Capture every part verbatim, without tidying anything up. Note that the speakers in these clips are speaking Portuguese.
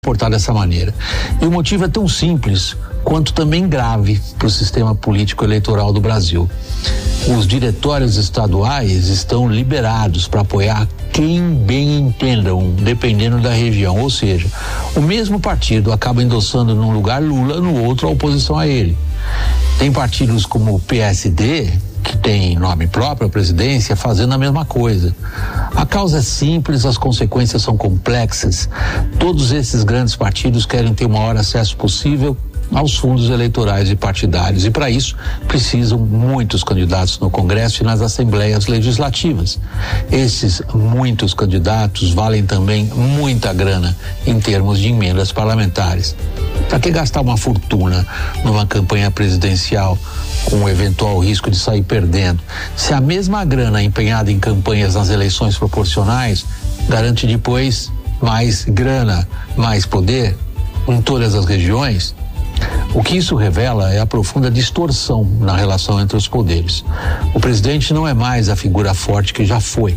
comportar dessa maneira. E o motivo é tão simples quanto também grave para o sistema político eleitoral do Brasil. Os diretórios estaduais estão liberados para apoiar quem bem entendam, dependendo da região. Ou seja, o mesmo partido acaba endossando num lugar Lula, no outro a oposição a ele. Tem partidos como o P S D, que tem nome próprio, a presidência, fazendo a mesma coisa. A causa é simples, as consequências são complexas. Todos esses grandes partidos querem ter o maior acesso possível aos fundos eleitorais e partidários, e para isso precisam muitos candidatos no Congresso e nas assembleias legislativas. Esses muitos candidatos valem também muita grana em termos de emendas parlamentares. Para que gastar uma fortuna numa campanha presidencial com o eventual risco de sair perdendo, se a mesma grana empenhada em campanhas nas eleições proporcionais garante depois mais grana, mais poder em todas as regiões? O que isso revela é a profunda distorção na relação entre os poderes. O presidente não é mais a figura forte que já foi.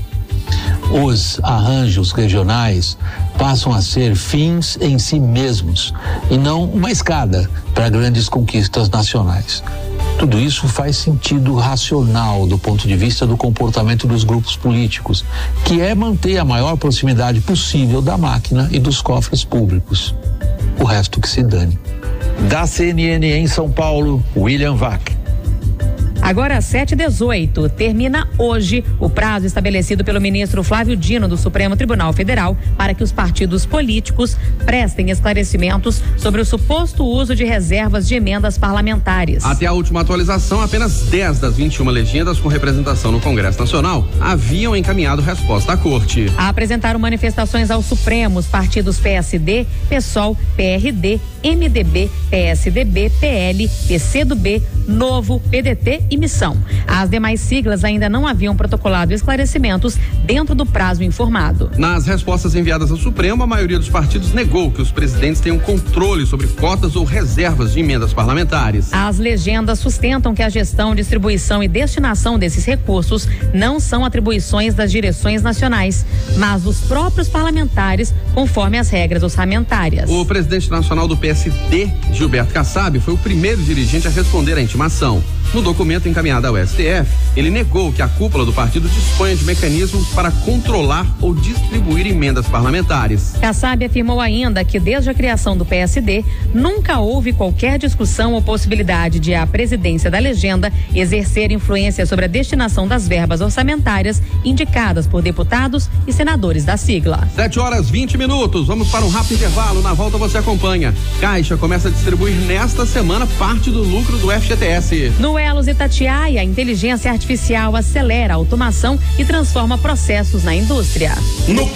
Os arranjos regionais passam a ser fins em si mesmos e não uma escada para grandes conquistas nacionais. Tudo isso faz sentido racional do ponto de vista do comportamento dos grupos políticos, que é manter a maior proximidade possível da máquina e dos cofres públicos. O resto que se dane. Da C N N em São Paulo, William Vac. Agora às sete e dezoito, termina hoje o prazo estabelecido pelo ministro Flávio Dino do Supremo Tribunal Federal para que os partidos políticos prestem esclarecimentos sobre o suposto uso de reservas de emendas parlamentares. Até a última atualização, apenas dez das vinte e uma legendas com representação no Congresso Nacional haviam encaminhado resposta à Corte. Apresentaram manifestações ao Supremo os partidos P S D, PSOL, P R D, M D B, P S D B, P L, P C do B, Novo, P D T e Missão. As demais siglas ainda não haviam protocolado esclarecimentos dentro do prazo informado. Nas respostas enviadas ao Supremo, a maioria dos partidos negou que os presidentes tenham controle sobre cotas ou reservas de emendas parlamentares. As legendas sustentam que a gestão, distribuição e destinação desses recursos não são atribuições das direções nacionais, mas dos próprios parlamentares, conforme as regras orçamentárias. O presidente nacional do P S D, Gilberto Kassab, foi o primeiro dirigente a responder à intimação. No documento encaminhado ao S T F, ele negou que a cúpula do partido disponha de mecanismos para controlar ou distribuir emendas parlamentares. Kassab afirmou ainda que desde a criação do P S D, nunca houve qualquer discussão ou possibilidade de a presidência da legenda exercer influência sobre a destinação das verbas orçamentárias indicadas por deputados e senadores da sigla. Sete horas vinte minutos, vamos para um rápido intervalo, na volta você acompanha. Caixa começa a distribuir nesta semana parte do lucro do F G T S. No Elos Itatiaia, a inteligência artificial acelera a automação e transforma processos na indústria. No